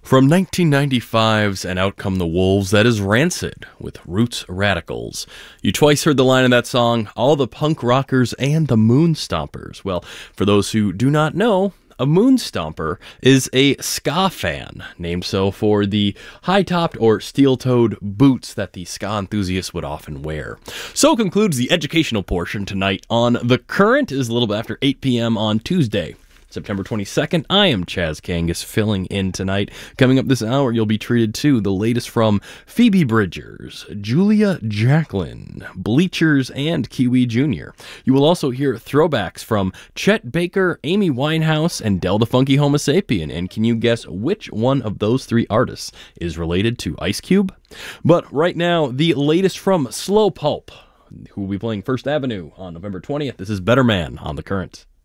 From 1995's And Out Come the Wolves, that is Rancid with Roots Radicals. You twice heard the line of that song, all the punk rockers and the Moonstompers. Well, for those who do not know, a Moonstomper is a ska fan, named so for the high-topped or steel-toed boots that the ska enthusiasts would often wear. So concludes the educational portion tonight on The Current. It is a little bit after 8 p.m. on Tuesday, September 22nd. I am Chaz Kangas filling in tonight. Coming up this hour, you'll be treated to the latest from Phoebe Bridgers, Julia Jacqueline, Bleachers, and Kiwi Jr. You will also hear throwbacks from Chet Baker, Amy Winehouse, and Del the Funky Homosapien. And can you guess which one of those three artists is related to Ice Cube? But right now, the latest from Slow Pulp, who will be playing First Avenue on November 20th. This is Better Man on The Current.